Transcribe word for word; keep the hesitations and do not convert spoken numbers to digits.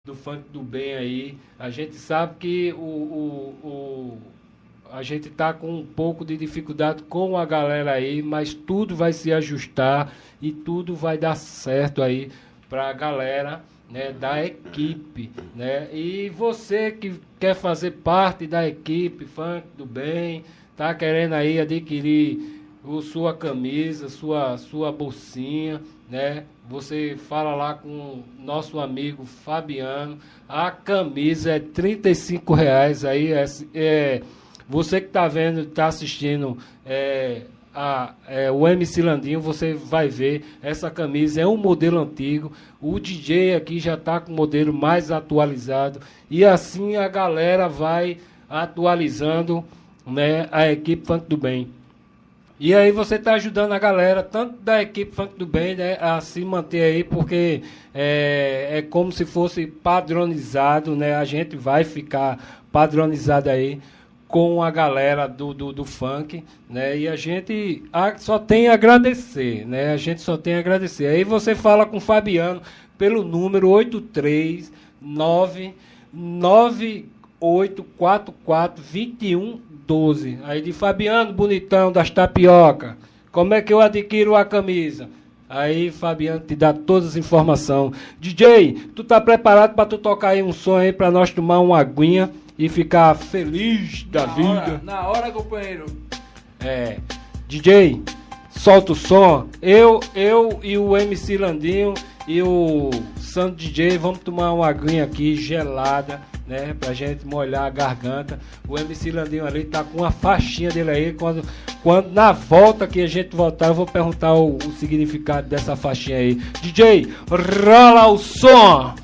do funk do bem aí. A gente sabe que o, o, o, a gente tá com um pouco de dificuldade com a galera aí, mas tudo vai se ajustar e tudo vai dar certo aí para a galera, né, da equipe, né? E você que quer fazer parte da equipe Funk do Bem, tá querendo aí adquirir o sua camisa, sua sua bolsinha, né? Você fala lá com o nosso amigo Fabiano. A camisa é trinta e cinco reais aí. É, é, você que está vendo, está assistindo é, a, é, o M C Landinho, você vai ver. Essa camisa é um modelo antigo. O D J aqui já está com o modelo mais atualizado. E assim a galera vai atualizando, né, a equipe Funk do Bem. E aí você está ajudando a galera, tanto da equipe Funk do Bem, né, a se manter aí, porque é, é como se fosse padronizado, né? A gente vai ficar padronizado aí com a galera do, do, do funk, né? E a gente a, só tem a agradecer, né? A gente só tem a agradecer. Aí você fala com o Fabiano pelo número oito três nove nove oito quatro quatro dois um doze. Aí de Fabiano, bonitão das tapioca, como é que eu adquiro a camisa? Aí Fabiano te dá todas as informações. D J, tu tá preparado para tu tocar aí um som aí para nós tomar uma aguinha e ficar feliz da na vida? Hora, na hora, companheiro. É, D J, solta o som. Eu, eu e o M C Landinho e o Santo D J vamos tomar uma aguinha aqui gelada, né, pra gente molhar a garganta. O M C Landinho ali tá com uma faixinha dele aí. Quando, quando na volta que a gente voltar, eu vou perguntar o, o significado dessa faixinha aí. D J, rola o som!